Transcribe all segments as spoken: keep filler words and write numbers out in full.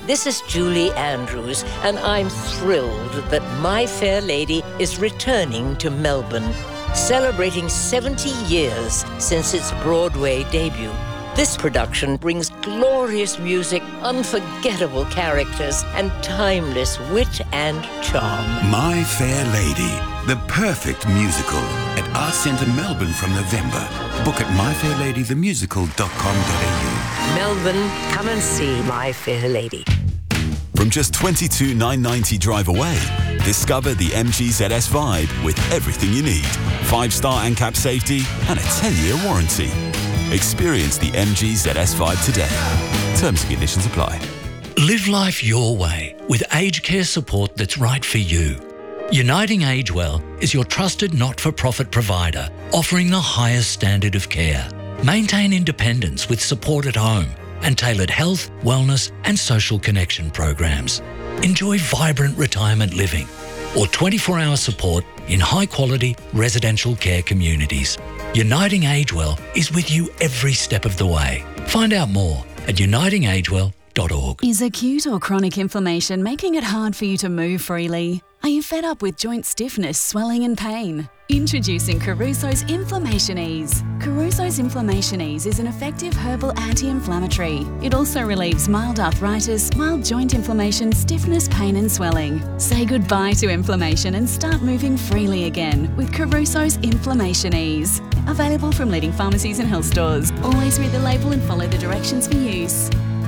This is Julie Andrews, and I'm thrilled that My Fair Lady is returning to Melbourne, celebrating seventy years since its Broadway debut. This production brings glorious music, unforgettable characters, and timeless wit and charm. My Fair Lady, the perfect musical at Arts Centre Melbourne from November. Book at my fair lady the musical dot com dot a u. Melbourne, come and see My Fair Lady. From just twenty-two thousand nine hundred ninety drive away, discover the M G Z S Vibe with everything you need. Five-star ANCAP safety and a ten-year warranty. Experience the M G Z S Vibe today. Terms and conditions apply. Live life your way with aged care support that's right for you. Uniting AgeWell is your trusted not-for-profit provider, offering the highest standard of care. Maintain independence with support at home and tailored health, wellness and social connection programs. Enjoy vibrant retirement living or twenty-four hour support in high-quality residential care communities. Uniting AgeWell is with you every step of the way. Find out more at uniting agewell dot org. Is acute or chronic inflammation making it hard for you to move freely? Are you fed up with joint stiffness, swelling and pain? Introducing Caruso's Inflammation Ease. Caruso's Inflammation Ease is an effective herbal anti-inflammatory. It also relieves mild arthritis, mild joint inflammation, stiffness, pain and swelling. Say goodbye to inflammation and start moving freely again with Caruso's Inflammation Ease. Available from leading pharmacies and health stores. Always read the label and follow the directions for use.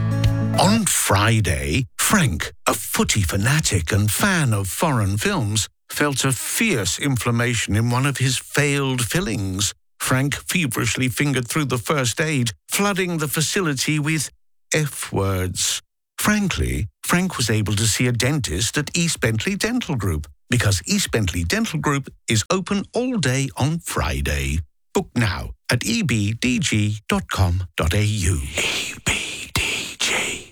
On Friday, Frank, a footy fanatic and fan of foreign films, felt a fierce inflammation in one of his failed fillings. Frank feverishly fingered through the first aid, flooding the facility with F words. Frankly, Frank was able to see a dentist at East Bentley Dental Group, because East Bentley Dental Group is open all day on Friday. Book now at e b d g dot com dot a u. E B D G.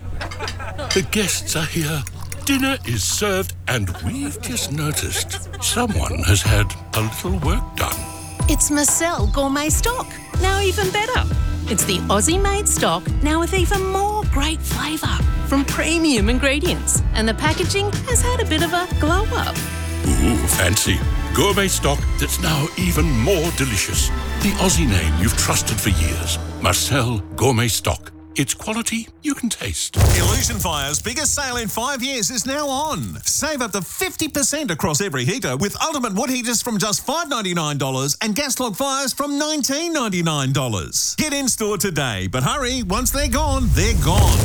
The guests are here. Dinner is served, and we've just noticed someone has had a little work done. It's Marcel Gourmet Stock, now even better. It's the Aussie-made stock, now with even more great flavour from premium ingredients. And the packaging has had a bit of a glow-up. Ooh, fancy. Gourmet stock that's now even more delicious. The Aussie name you've trusted for years. Marcel Gourmet Stock. It's quality you can taste. Illusion Fire's biggest sale in five years is now on. Save up to fifty percent across every heater with ultimate wood heaters from just five dollars ninety-nine and gas log fires from nineteen ninety-nine. Get in store today, but hurry, once they're gone, they're gone.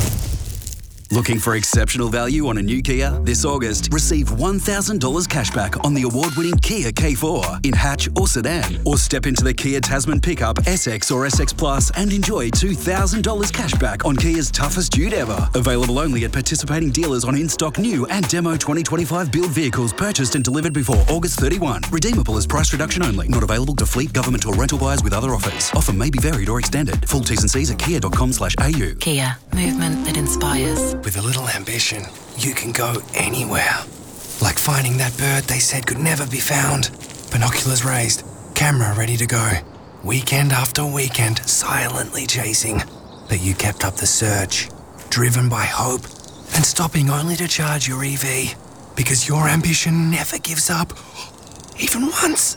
Looking for exceptional value on a new Kia? This August, receive one thousand dollars cashback on the award-winning Kia K four in hatch or sedan. Or step into the Kia Tasman pickup, S X or S X Plus and enjoy two thousand dollars cashback on Kia's toughest dude ever. Available only at participating dealers on in-stock new and demo twenty twenty-five build vehicles purchased and delivered before August thirty-first. Redeemable as price reduction only. Not available to fleet, government or rental buyers with other offers. Offer may be varied or extended. Full T's and C's at kia dot com slash a u. Kia. Movement that inspires. With a little ambition, you can go anywhere. Like finding that bird they said could never be found. Binoculars raised, camera ready to go. Weekend after weekend, silently chasing. But you kept up the search, driven by hope, and stopping only to charge your E V. Because your ambition never gives up, even once.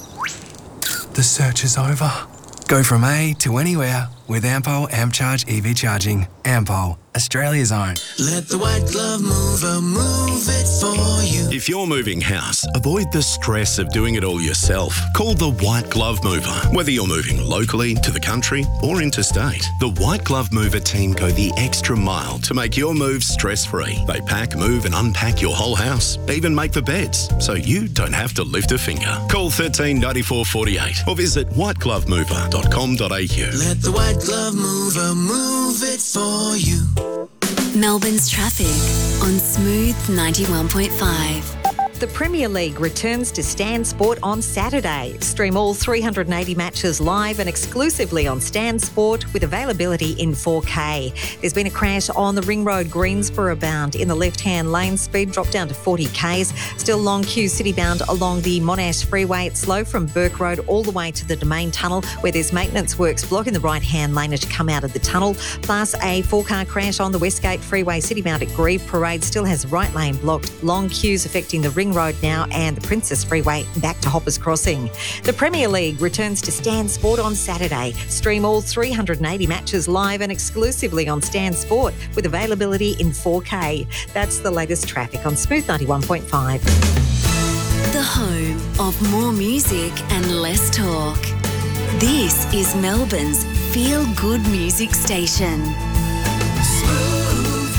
The search is over. Go from A to anywhere with Ampol AmpCharge E V charging. Ampol, Australia's own. Let the white glove mover move it for you. If you're moving house, avoid the stress of doing it all yourself. Call the White Glove Mover. Whether you're moving locally, to the country, or interstate, the White Glove Mover team go the extra mile to make your move stress-free. They pack, move and unpack your whole house, even make the beds, so you don't have to lift a finger. Call thirteen ninety-four forty-eight or visit white glove mover dot com dot a u. Let the white glove mover move it for you. Melbourne's traffic on Smooth ninety-one point five. The Premier League returns to Stan Sport on Saturday. Stream all three hundred eighty matches live and exclusively on Stan Sport with availability in four K. There's been a crash on the Ring Road Greensboro bound in the left-hand lane. Speed dropped down to forty kays. Still long queue city bound along the Monash Freeway. It's slow from Burke Road all the way to the Domain Tunnel where there's maintenance works blocking the right-hand lane as you come out of the tunnel. Plus a four-car crash on the Westgate Freeway city bound at Grieve Parade still has right lane blocked. Long queues affecting the Ring Road now and the Princess Freeway back to Hoppers Crossing. The Premier League returns to Stan Sport on Saturday. Stream all three hundred eighty matches live and exclusively on Stan Sport with availability in four K. That's the latest traffic on Smooth ninety-one point five. The home of more music and less talk. This is Melbourne's feel-good music station. Smooth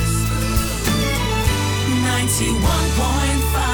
ninety-one point five.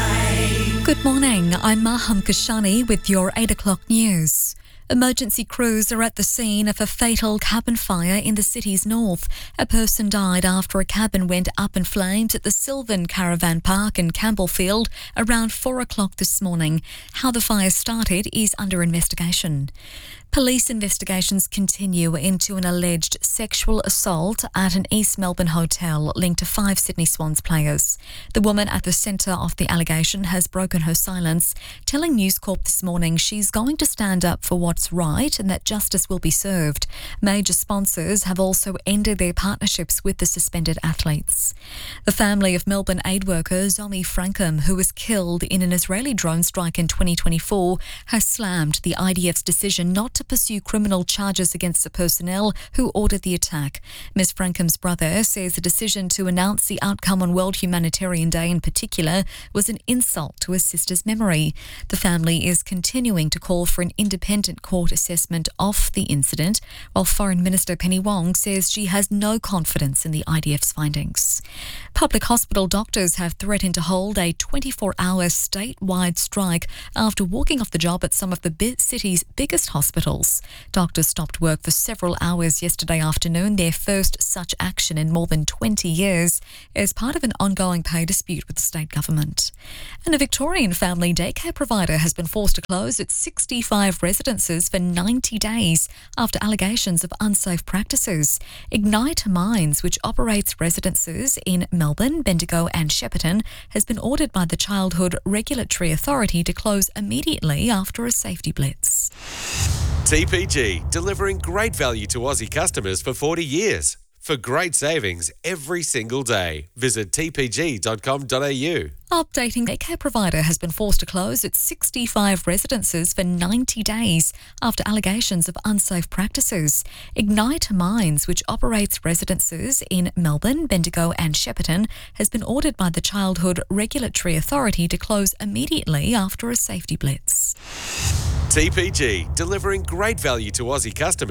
Good morning, I'm Maham Kashani with your eight o'clock news. Emergency crews are at the scene of a fatal cabin fire in the city's north. A person died after a cabin went up in flames at the Sylvan Caravan Park in Campbellfield around four o'clock this morning. How the fire started is under investigation. Police investigations continue into an alleged sexual assault at an East Melbourne hotel linked to five Sydney Swans players. The woman at the centre of the allegation has broken her silence, telling News Corp this morning she's going to stand up for what's right and that justice will be served. Major sponsors have also ended their partnerships with the suspended athletes. The family of Melbourne aid worker Zomi Frankham, who was killed in an Israeli drone strike in twenty twenty-four, has slammed the I D F's decision not to pursue criminal charges against the personnel who ordered the attack. Miz Frankham's brother says the decision to announce the outcome on World Humanitarian Day in particular was an insult to his sister's memory. The family is continuing to call for an independent court assessment of the incident, while Foreign Minister Penny Wong says she has no confidence in the I D F's findings. Public hospital doctors have threatened to hold a twenty-four hour statewide strike after walking off the job at some of the bi- city's biggest hospitals. Doctors stopped work for several hours yesterday afternoon, their first such action in more than twenty years, as part of an ongoing pay dispute with the state government. And a Victorian family daycare provider has been forced to close its sixty-five residences for ninety days after allegations of unsafe practices. Ignite Minds, which operates residences in Melbourne, Bendigo and Shepparton, has been ordered by the Childhood Regulatory Authority to close immediately after a safety blitz. T P G, delivering great value to Aussie customers for forty years. For great savings every single day, visit t p g dot com dot a u. Updating daycare provider has been forced to close its sixty-five residences for ninety days after allegations of unsafe practices. Ignite Minds, which operates residences in Melbourne, Bendigo and Shepparton, has been ordered by the Childhood Regulatory Authority to close immediately after a safety blitz. T P G, delivering great value to Aussie customers